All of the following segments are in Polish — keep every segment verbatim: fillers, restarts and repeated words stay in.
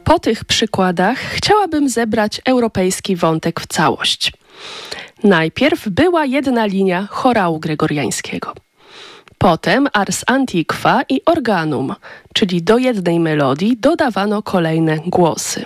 Po tych przykładach chciałabym zebrać europejski wątek w całość. Najpierw była jedna linia chorału gregoriańskiego. Potem ars antiqua i organum, czyli do jednej melodii dodawano kolejne głosy.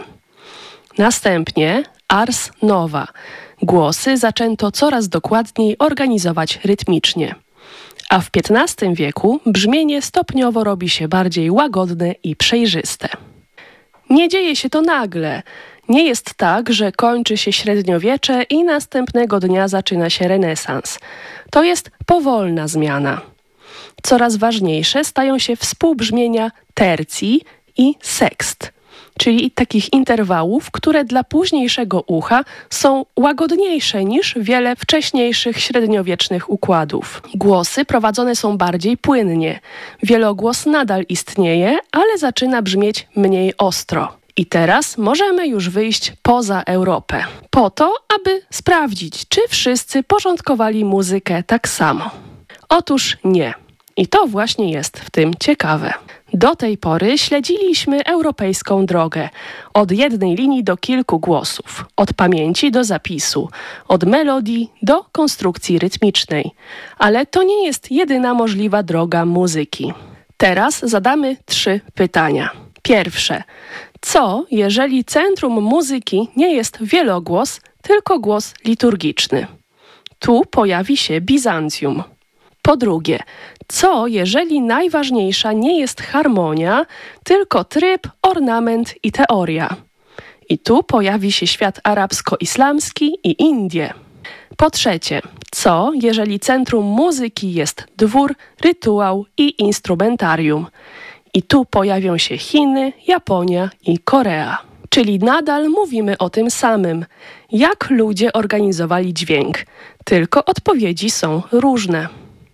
Następnie ars nova. Głosy zaczęto coraz dokładniej organizować rytmicznie. A w piętnastym wieku brzmienie stopniowo robi się bardziej łagodne i przejrzyste. Nie dzieje się to nagle. Nie jest tak, że kończy się średniowiecze i następnego dnia zaczyna się renesans. To jest powolna zmiana. Coraz ważniejsze stają się współbrzmienia tercji i sekst, czyli takich interwałów, które dla późniejszego ucha są łagodniejsze niż wiele wcześniejszych średniowiecznych układów. Głosy prowadzone są bardziej płynnie. Wielogłos nadal istnieje, ale zaczyna brzmieć mniej ostro. I teraz możemy już wyjść poza Europę, po to, aby sprawdzić, czy wszyscy porządkowali muzykę tak samo. Otóż nie. I to właśnie jest w tym ciekawe. Do tej pory śledziliśmy europejską drogę. Od jednej linii do kilku głosów, od pamięci do zapisu, od melodii do konstrukcji rytmicznej. Ale to nie jest jedyna możliwa droga muzyki. Teraz zadamy trzy pytania. Pierwsze. Co, jeżeli centrum muzyki nie jest wielogłos, tylko głos liturgiczny? Tu pojawi się Bizancjum. Po drugie, co jeżeli najważniejsza nie jest harmonia, tylko tryb, ornament i teoria? I tu pojawi się świat arabsko-islamski i Indie. Po trzecie, co jeżeli centrum muzyki jest dwór, rytuał i instrumentarium? I tu pojawią się Chiny, Japonia i Korea. Czyli nadal mówimy o tym samym. Jak ludzie organizowali dźwięk, tylko odpowiedzi są różne.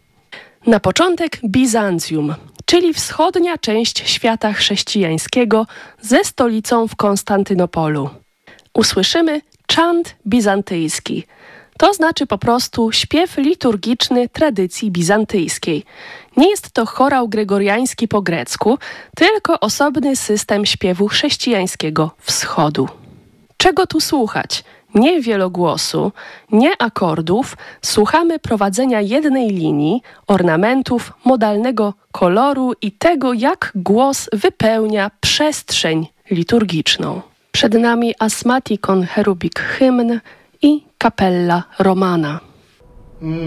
Na początek Bizancjum, czyli wschodnia część świata chrześcijańskiego ze stolicą w Konstantynopolu. Usłyszymy chant bizantyjski. To znaczy po prostu śpiew liturgiczny tradycji bizantyjskiej. Nie jest to chorał gregoriański po grecku, tylko osobny system śpiewu chrześcijańskiego wschodu. Czego tu słuchać? Nie wielogłosu, nie akordów, słuchamy prowadzenia jednej linii, ornamentów, modalnego koloru i tego, jak głos wypełnia przestrzeń liturgiczną. Przed nami Asmatikon Cherubik hymn i Capella Romana.